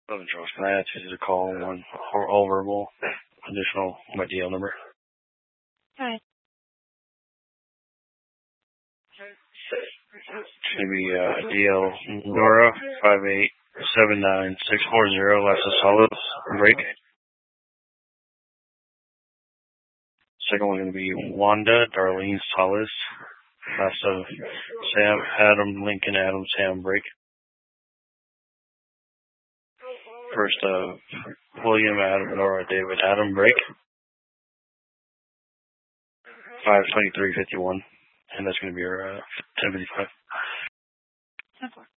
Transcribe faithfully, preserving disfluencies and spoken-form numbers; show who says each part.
Speaker 1: eleven Charles, can I ask you to call one or all verbal additional my D L number?
Speaker 2: Alright.
Speaker 1: It's going to be uh, D L Nora five eight seven nine six four zero, last of Solis, break. Second one going to be Wanda Darlene Solis, last of Sam Adam Lincoln Adam Sam, break. First of William Adam Nora David Adam, break. five twenty-three fifty-one, and that's going to be your uh, ten fifty-five.
Speaker 2: ten four.